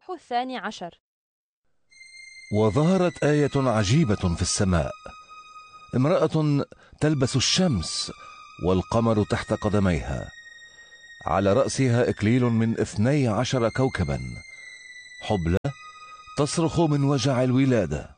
الإصحاح 12. وظهرت آية عجيبة في السماء، امرأة تلبس الشمس والقمر تحت قدميها، على رأسها إكليل من 12 كوكبا، حبلى تصرخ من وجع الولادة.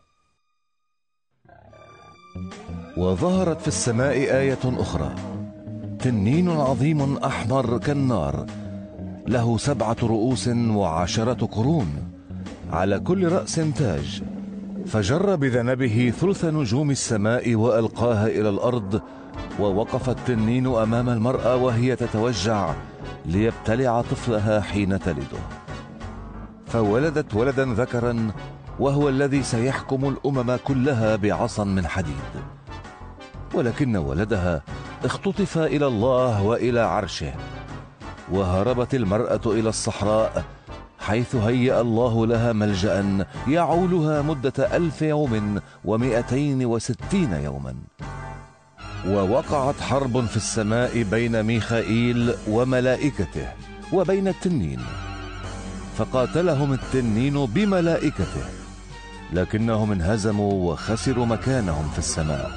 وظهرت في السماء آية أخرى، تنين عظيم أحمر كالنار، له 7 رؤوس و10 قرون، على كل رأس تاج، فجر بذنبه ثلث نجوم السماء وألقاها إلى الأرض. ووقف التنين أمام المرأة وهي تتوجع ليبتلع طفلها حين تلده، فولدت ولدا ذكرا، وهو الذي سيحكم الأمم كلها بعصا من حديد. ولكن ولدها اختطف إلى الله وإلى عرشه، وهربت المرأة إلى الصحراء، حيث هيأ الله لها ملجأ يعولها مدة 1000 يوم و260 يوما. ووقعت حرب في السماء بين ميخائيل وملائكته وبين التنين، فقاتلهم التنين بملائكته، لكنهم انهزموا وخسروا مكانهم في السماء.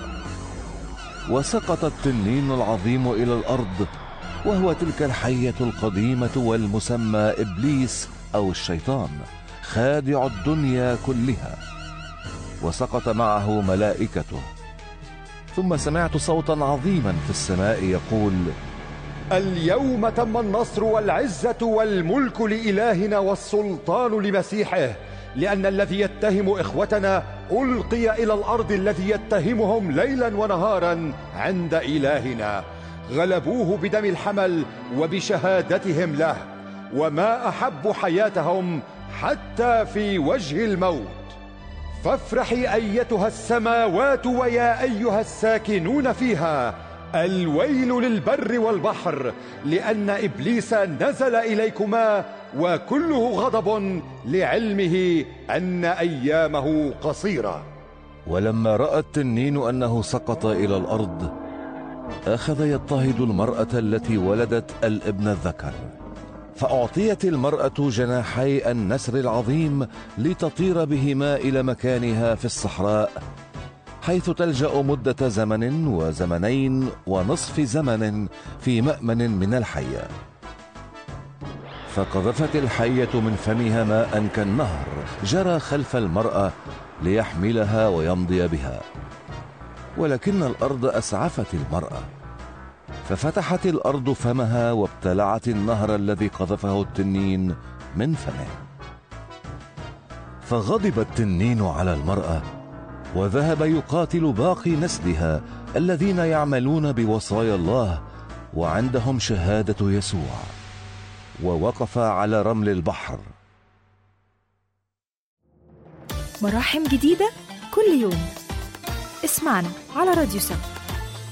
وسقط التنين العظيم إلى الأرض، وهو تلك الحية القديمة والمسمى إبليس أو الشيطان، خادع الدنيا كلها، وسقط معه ملائكته. ثم سمعت صوتا عظيما في السماء يقول: اليوم تم النصر والعزة والملك لإلهنا والسلطان لمسيحه، لأن الذي يتهم إخوتنا ألقي إلى الأرض، الذي يتهمهم ليلا ونهارا عند إلهنا. غلبوه بدم الحمل وبشهادتهم له، وما أحبوا حياتهم حتى في وجه الموت. فافرحي أيتها السماوات ويا أيها الساكنون فيها، الويل للبر والبحر، لأن إبليس نزل إليكما وكله غضب، لعلمه أن أيامه قصيرة. ولما رأى التنين أنه سقط إلى الأرض، أخذ يضطهد المرأة التي ولدت الابن الذكر، فأعطيت المرأة جناحي النسر العظيم لتطير بهما إلى مكانها في الصحراء، حيث تلجأ مدة زمن وزمنين ونصف زمن في مأمن من الحية. فقذفت الحية من فمها ماء كالنهر جرى خلف المرأة ليحملها ويمضي بها، ولكن الأرض أسعفت المرأة، ففتحت الأرض فمها وابتلعت النهر الذي قذفه التنين من فمه. فغضب التنين على المرأة، وذهب يقاتل باقي نسلها الذين يعملون بوصايا الله وعندهم شهادة يسوع، ووقف على رمل البحر. مراحم جديدة كل يوم. اسمعنا على راديو سما.